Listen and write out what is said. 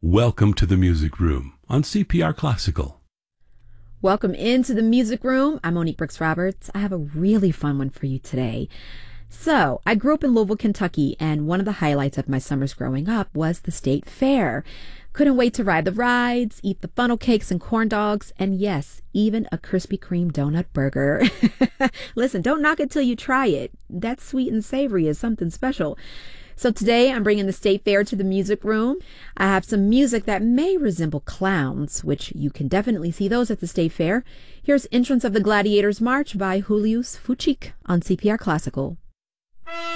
Welcome to the Music Room on CPR Classical. Welcome into the Music Room. I'm Monique Brooks Roberts. I have a really fun one for you today. So, I grew up in Louisville, Kentucky, and one of the highlights of my summers growing up was the State Fair. Couldn't wait to ride the rides, eat the funnel cakes and corn dogs, and yes, even a Krispy Kreme donut burger. Listen, don't knock it till you try it. That sweet and savory is something special. So today I'm bringing the State Fair to the Music Room. I have some music that may resemble clowns, which you can definitely see those at the State Fair. Here's Entrance of the Gladiators March by Julius Fuchik on CPR Classical.